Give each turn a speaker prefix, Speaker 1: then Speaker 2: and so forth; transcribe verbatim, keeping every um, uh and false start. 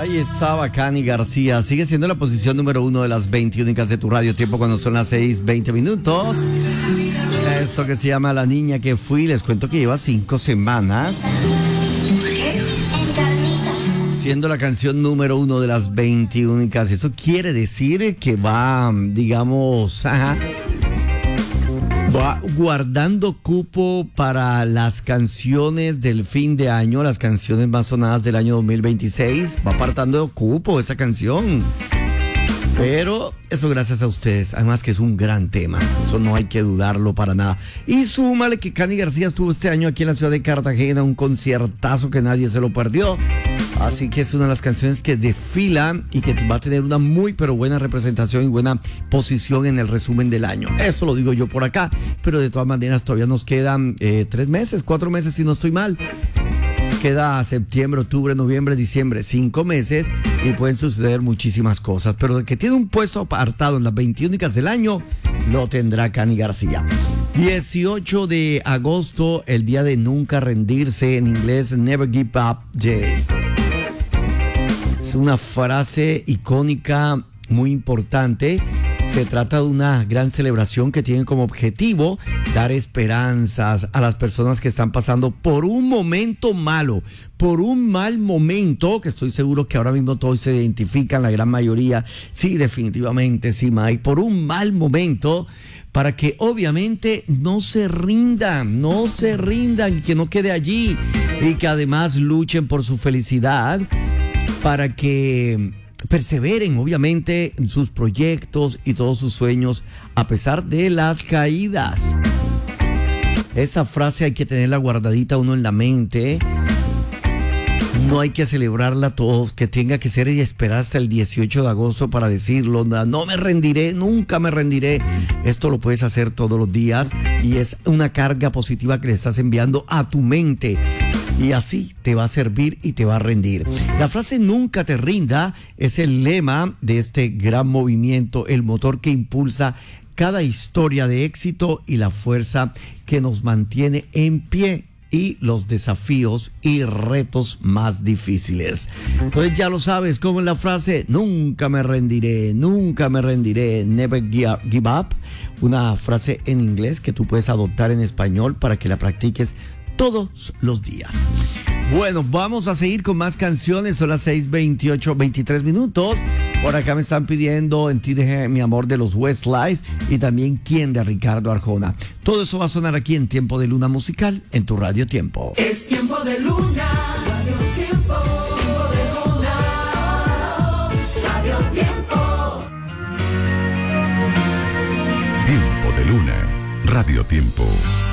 Speaker 1: Ahí estaba Cani García. Sigue siendo la posición número uno de las veinte únicas de tu radio tiempo cuando son las seis veinte minutos. Eso que se llama La Niña que Fui. Les cuento que lleva cinco semanas siendo la canción número uno de las veinte únicas. Eso quiere decir que va, digamos, ajá, va guardando cupo para las canciones del fin de año, las canciones más sonadas del año dos mil veintiséis. Va apartando cupo esa canción. Pero eso gracias a ustedes, además que es un gran tema, eso no hay que dudarlo para nada. Y súmale que Cani García estuvo este año aquí en la ciudad de Cartagena, un conciertazo que nadie se lo perdió. Así que es una de las canciones que desfilan y que va a tener una muy pero buena representación y buena posición en el resumen del año. Eso lo digo yo por acá, pero de todas maneras todavía nos quedan eh, tres meses, cuatro meses si no estoy mal. Queda septiembre, octubre, noviembre, diciembre, cinco meses y pueden suceder muchísimas cosas. Pero de que tiene un puesto apartado en las veinte únicas del año, lo tendrá Cani García. dieciocho de agosto, el día de nunca rendirse, en inglés Never Give Up Day. Es una frase icónica muy importante. Se trata de una gran celebración que tiene como objetivo dar esperanzas a las personas que están pasando por un momento malo, por un mal momento, que estoy seguro que ahora mismo todos se identifican, la gran mayoría. Sí, definitivamente, sí, Mike, por un mal momento, para que obviamente no se rindan, no se rindan, que no quede allí y que además luchen por su felicidad, para que perseveren obviamente en sus proyectos y todos sus sueños a pesar de las caídas. Esa frase hay que tenerla guardadita uno en la mente. No hay que celebrarla todos, que tenga que ser y esperar hasta el dieciocho de agosto para decirlo. No me rendiré, nunca me rendiré. Esto lo puedes hacer todos los días y es una carga positiva que le estás enviando a tu mente. Y así te va a servir y te va a rendir. La frase nunca te rinda es el lema de este gran movimiento, el motor que impulsa cada historia de éxito y la fuerza que nos mantiene en pie y los desafíos y retos más difíciles. Entonces ya lo sabes, como en la frase, nunca me rendiré, nunca me rendiré, never give up. Una frase en inglés que tú puedes adoptar en español para que la practiques todos los días. Bueno, vamos a seguir con más canciones. Son las seis veintiocho, veintitrés minutos. Por acá me están pidiendo En ti dejé mi amor de los Westlife y también Quién de Ricardo Arjona. Todo eso va a sonar aquí en Tiempo de Luna Musical en tu Radio Tiempo.
Speaker 2: Es Tiempo de Luna, Radio Tiempo, Tiempo de Luna, Radio Tiempo.
Speaker 3: Tiempo de Luna, Radio Tiempo.